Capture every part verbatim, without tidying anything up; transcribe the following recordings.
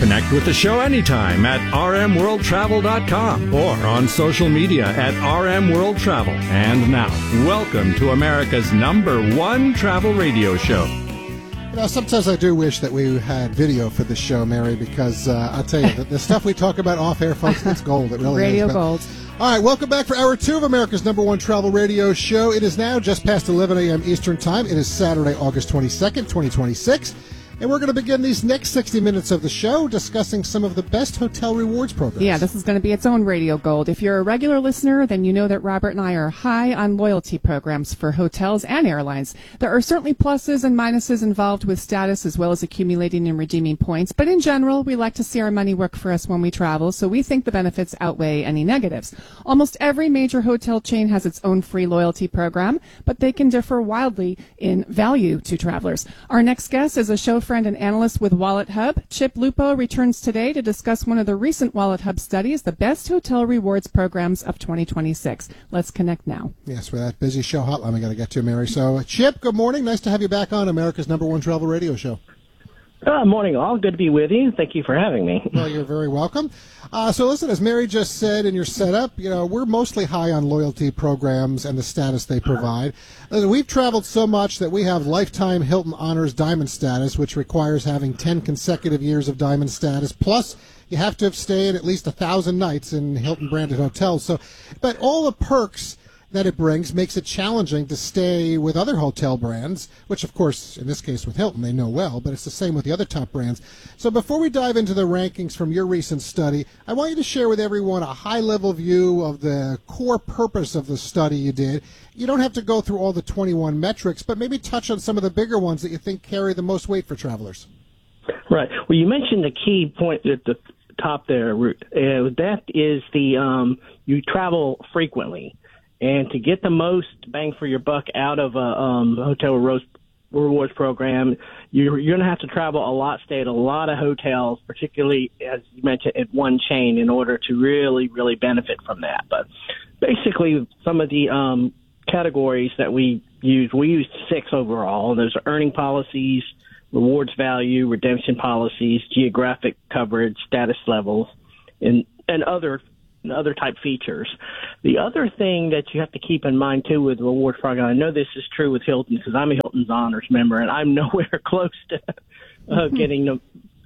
Connect with the show anytime at r m world travel dot com or on social media at R M World Travel. And now, welcome to America's number one travel radio show. You know, sometimes I do wish that we had video for this show, Mary, because uh, I'll tell you, the, the stuff we talk about off-air, folks, it's gold. It really radio is. Radio gold. All right, welcome back for hour two of America's number one travel radio show. It is now just past eleven a.m. Eastern Time. It is Saturday, August twenty-second, twenty twenty-six. And we're going to begin these next sixty minutes of the show discussing some of the best hotel rewards programs. Yeah, this is going to be its own radio gold. If you're a regular listener, then you know that Robert and I are high on loyalty programs for hotels and airlines. There are certainly pluses and minuses involved with status as well as accumulating and redeeming points. But in general, we like to see our money work for us when we travel, so we think the benefits outweigh any negatives. Almost every major hotel chain has its own free loyalty program, but they can differ wildly in value to travelers. Our next guest is a show friend and analyst with Wallet Hub. Chip Lupo returns today to discuss one of the recent Wallet Hub studies, the best hotel rewards programs of twenty twenty-six. Let's connect now. Yes, with that busy show hotline we got to get to, Mary. So, Chip, good morning. Nice to have you back on America's number one travel radio show. Uh, morning, all. Good to be with you. Thank you for having me. Well, you're very welcome. Uh, so, listen, as Mary just said in your setup, you know, we're mostly high on loyalty programs and the status they provide. Listen, we've traveled so much that we have lifetime Hilton Honors Diamond status, which requires having ten consecutive years of Diamond status. Plus, you have to have stayed at least a thousand nights in Hilton-branded hotels. So, but all the perks that it brings makes it challenging to stay with other hotel brands, which, of course, in this case with Hilton, they know well, but it's the same with the other top brands. So before we dive into the rankings from your recent study, I want you to share with everyone a high-level view of the core purpose of the study you did. You don't have to go through all the twenty-one metrics, but maybe touch on some of the bigger ones that you think carry the most weight for travelers. Right. Well, you mentioned the key point at the top there, Ruth. Uh, that is the um, you travel frequently. And to get the most bang for your buck out of a um, hotel rewards program, you're, you're going to have to travel a lot, stay at a lot of hotels, particularly, as you mentioned, at one chain in order to really, really benefit from that. But basically, some of the um, categories that we use, we used six overall. Those are earning policies, rewards value, redemption policies, geographic coverage, status levels, and, and other and other type features. The other thing that you have to keep in mind, too, with the rewards program, I know this is true with Hilton because I'm a Hilton's Honors member, and I'm nowhere close to uh, getting the,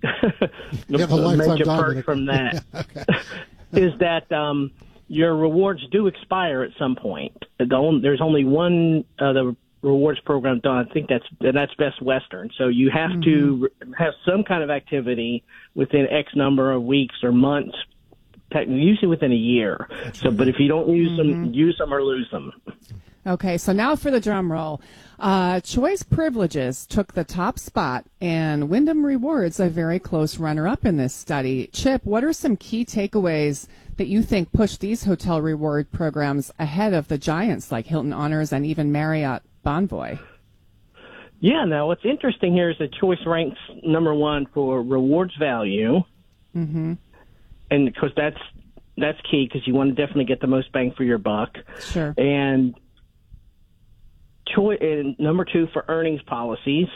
the major perk from that, okay. is that um, your rewards do expire at some point. The only, there's only one uh, the rewards program done. I think that's that's Best Western. So you have mm-hmm. to have some kind of activity within X number of weeks or months, usually within a year. That's so, right. But if you don't use mm-hmm. them, use them or lose them. Okay, so now for the drum roll. Uh, Choice Privileges took the top spot, and Wyndham Rewards a very close runner-up in this study. Chip, what are some key takeaways that you think push these hotel reward programs ahead of the giants like Hilton Honors and even Marriott Bonvoy? Yeah, now what's interesting here is that Choice ranks number one for rewards value. Mm-hmm. And because that's that's key because you want to definitely get the most bang for your buck. Sure. And, choi- and number two for earnings policies.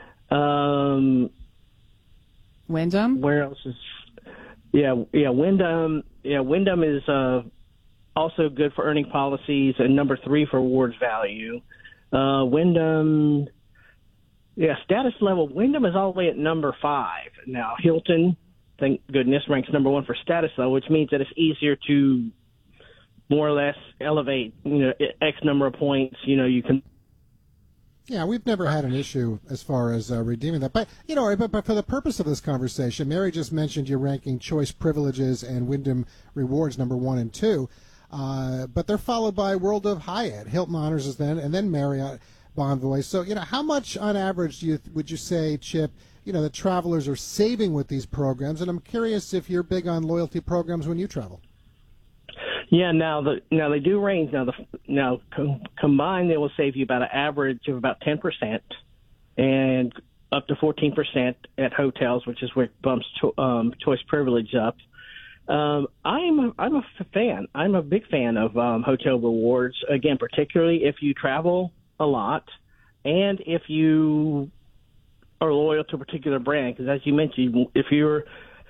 Um, Wyndham. Where else is? Yeah, yeah. Wyndham. Yeah, Wyndham is uh, also good for earning policies, and number three for rewards value. Uh, Wyndham. Yeah, status level. Wyndham is all the way at number five now. Hilton, thank goodness, ranks number one for status level, which means that it's easier to more or less elevate, you know, X number of points. You know, you can. Yeah, we've never had an issue as far as uh, redeeming that. But, you know, but, but for the purpose of this conversation, Mary just mentioned you're ranking Choice Privileges and Wyndham Rewards number one and two. Uh, but they're followed by World of Hyatt. Hilton Honors is then, and then Marriott Bonvoy. So, you know, how much on average do you, would you say, Chip, you know, that travelers are saving with these programs? And I'm curious if you're big on loyalty programs when you travel. Yeah, now the now they do range. Now the now com- combined, they will save you about an average of about ten percent, and up to fourteen percent at hotels, which is where it bumps cho- um, Choice Privilege up. Um, I'm a, I'm a fan. I'm a big fan of um, hotel rewards. Again, particularly if you travel a lot, and if you are loyal to a particular brand. Because as you mentioned, if you're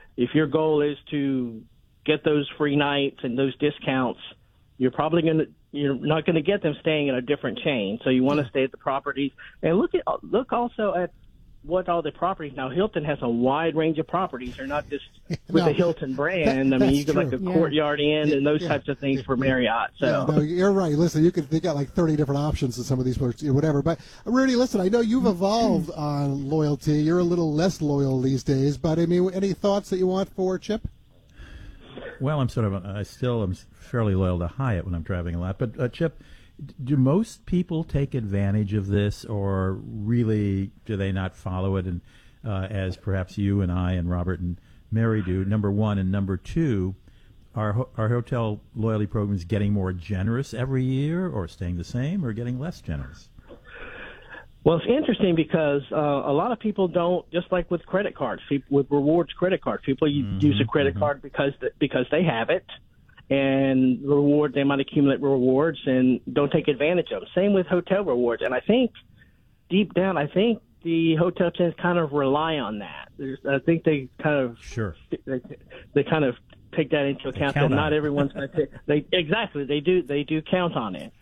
if your goal is to get those free nights and those discounts, you're probably going to you're not going to get them staying in a different chain. So you want to stay at the properties and look at look also at what all the properties now. Hilton has a wide range of properties. They're not just with no, the Hilton brand. that, I mean, you get true. like a Yeah. Courtyard Inn and those Yeah. types of things for Marriott. So Yeah, no, you're right. Listen, you could they got like thirty different options in some of these places, whatever. But Rudy, listen, I know you've evolved on loyalty. You're a little less loyal these days. But I mean, any thoughts that you want for Chip? Well, I'm sort of, I still am fairly loyal to Hyatt when I'm traveling a lot. But uh, Chip, do most people take advantage of this, or really do they not follow it? And uh, as perhaps you and I and Robert and Mary do, number one, and number two, are ho- our hotel loyalty programs getting more generous every year, or staying the same, or getting less generous? Well, it's interesting because uh, a lot of people don't, just like with credit cards, people, with rewards credit cards, people mm-hmm, use a credit mm-hmm. card because th- because they have it, and reward they might accumulate rewards and don't take advantage of them. Same with hotel rewards, and I think deep down, I think the hotel chains kind of rely on that. There's, I think they kind of sure they, they kind of take that into account that not everyone's going to take. They exactly they do they do count on it.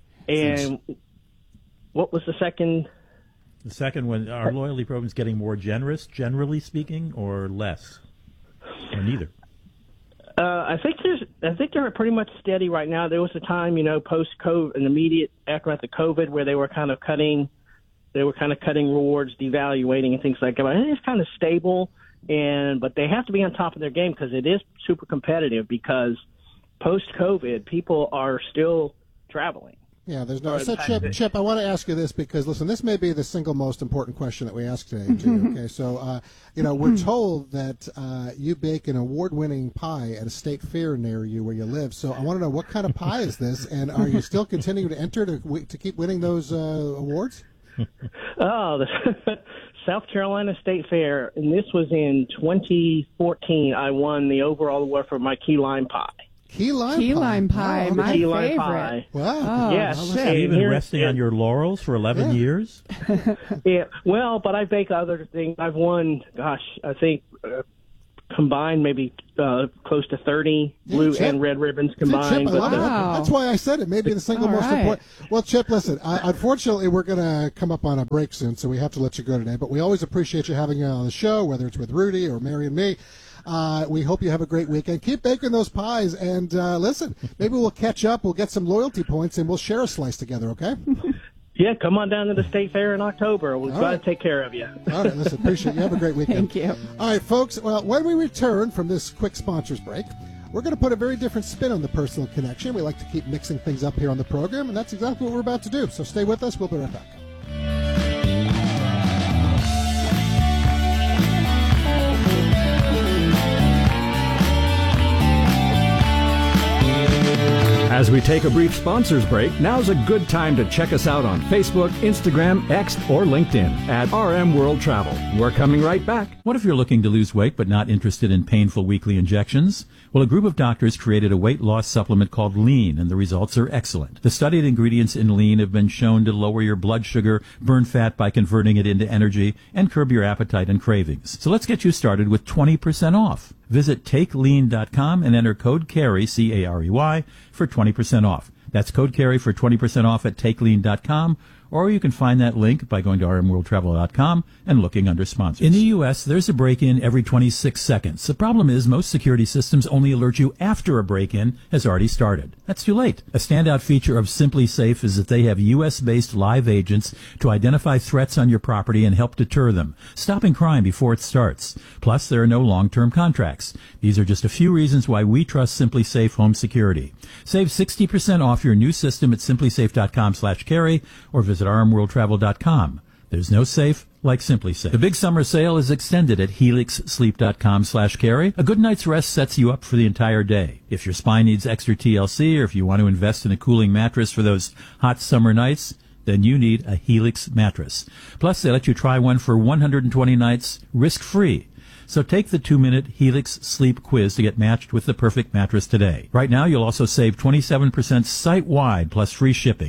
And what was the second? The second one, are loyalty programs getting more generous, generally speaking, or less, or neither? Uh, I think there's. I think they're pretty much steady right now. There was a time, you know, post COVID, an immediate aftermath of COVID, where they were kind of cutting. They were kind of cutting rewards, devaluating, and things like that. I think it's kind of stable, and but they have to be on top of their game because it is super competitive. Because post COVID, people are still traveling. Yeah, there's no. So, Chip, Chip, I want to ask you this because, listen, this may be the single most important question that we ask today, too. Okay, so, uh, you know, we're told that uh, you bake an award-winning pie at a state fair near you where you live. So I want to know, what kind of pie is this, and are you still continuing to enter to to keep winning those uh, awards? Oh, the South Carolina State Fair, and this was in twenty fourteen. I won the overall award for my key lime pie. Key lime Key pie. lime pie, Oh, my key favorite. lime pie. Wow. Oh, Yes. shit. Have you been Here- resting on your laurels for eleven Yeah. years? Yeah, well, but I bake other things. I've won, gosh, I think uh, combined maybe uh, close to thirty blue Chip. and red ribbons See, combined. Chip, I love But, it. uh, Wow. That's why I said it. Maybe the single All most right. important. Well, Chip, listen, I, unfortunately, we're going to come up on a break soon, so we have to let you go today. But we always appreciate you having you on the show, whether it's with Rudy or Mary and me. Uh, we hope you have a great weekend. Keep baking those pies, and uh, listen, maybe we'll catch up. We'll get some loyalty points, and we'll share a slice together, okay? yeah, come on down to the State Fair in October. We'll All try right. to take care of you. All right, listen, appreciate you. Have a great weekend. Thank you. All right, folks, well, when we return from this quick sponsors break, we're going to put a very different spin on the personal connection. We like to keep mixing things up here on the program, and that's exactly what we're about to do. So stay with us. We'll be right back. As we take a brief sponsors break, now's a good time to check us out on Facebook, Instagram, X, or LinkedIn at R M World Travel. We're coming right back. What if you're looking to lose weight but not interested in painful weekly injections? Well, a group of doctors created a weight loss supplement called Lean, and the results are excellent. The studied ingredients in Lean have been shown to lower your blood sugar, burn fat by converting it into energy, and curb your appetite and cravings. So let's get you started with twenty percent off. Visit take lean dot com and enter code CAREY, C A R E Y, for twenty percent off. That's code CAREY for twenty percent off at take lean dot com, or you can find that link by going to r m world travel dot com and looking under sponsors. In the U S, there's a break-in every twenty-six seconds. The problem is most security systems only alert you after a break-in has already started. That's too late. A standout feature of Simply Safe is that they have U S-based live agents to identify threats on your property and help deter them, stopping crime before it starts. Plus, there are no long-term contracts. These are just a few reasons why we trust Simply Safe Home Security. Save sixty percent off your new system at simply safe dot com slash carry or visit r m world travel dot com. There's no safe like Simply Safe. The big summer sale is extended at helix sleep dot com slash carry. A good night's rest sets you up for the entire day. If your spine needs extra T L C or if you want to invest in a cooling mattress for those hot summer nights, then you need a Helix mattress. Plus, they let you try one for one hundred twenty nights risk-free. So take the two-minute Helix Sleep Quiz to get matched with the perfect mattress today. Right now, you'll also save twenty-seven percent site-wide plus free shipping.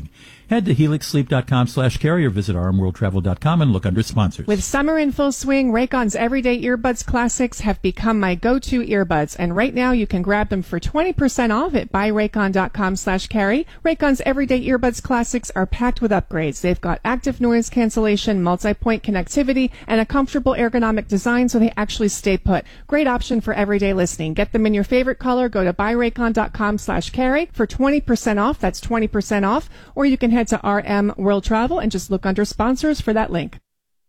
Head to helix sleep dot com slash carry or visit r m world travel dot com and look under sponsors. With summer in full swing, Raycon's Everyday Earbuds Classics have become my go-to earbuds, and right now you can grab them for twenty percent off at buy raycon dot com slash carry. Raycon's Everyday Earbuds Classics are packed with upgrades. They've got active noise cancellation, multi-point connectivity, and a comfortable ergonomic design so they actually stay put. Great option for everyday listening. Get them in your favorite color. Go to buy raycon dot com slash carry for twenty percent off. That's twenty percent off. Or you can head to R M World Travel and just look under sponsors for that link.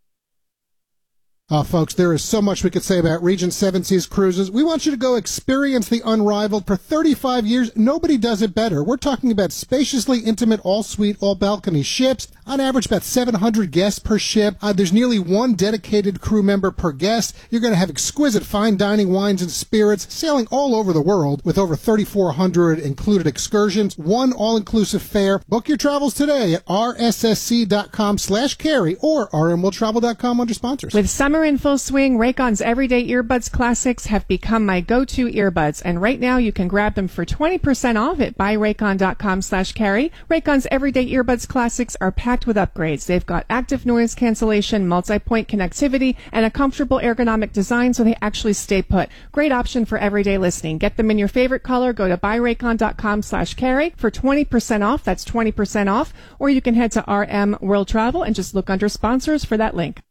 Uh, folks, there is so much we could say about Regent Seven Seas Cruises. We want you to go experience the unrivaled. For thirty-five years, nobody does it better. We're talking about spaciously intimate, all-suite, all-balcony ships. On average, about seven hundred guests per ship. Uh, there's nearly one dedicated crew member per guest. You're going to have exquisite fine dining wines and spirits, sailing all over the world with over thirty-four hundred included excursions. One all-inclusive fare. Book your travels today at r s s c dot com slash carry or r m world travel dot com under sponsors. With summer in full swing, Raycon's Everyday Earbuds Classics have become my go-to earbuds, and right now you can grab them for twenty percent off at buy raycon dot com slash carry. Raycon's Everyday Earbuds Classics are packed with upgrades. They've got active noise cancellation, multi-point connectivity, and a comfortable ergonomic design so they actually stay put. Great option for everyday listening. Get them in your favorite color. Go to buy raycon dot com slash carry for twenty percent off. That's twenty percent off. Or you can head to R M World Travel and just look under sponsors for that link.